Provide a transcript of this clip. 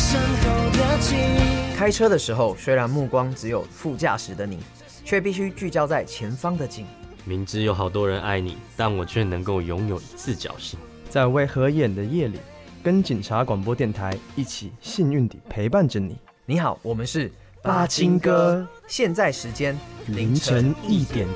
身后的情。 开车的时候，虽然目光只有副驾驶的你，却必须聚焦在前方的景。 明知有好多人爱你，但我却能够拥有自侥幸。 在未合眼的夜里，跟警察广播电台一起幸运地陪伴着你。 你好，我们是巴金哥， 现在时间凌晨1点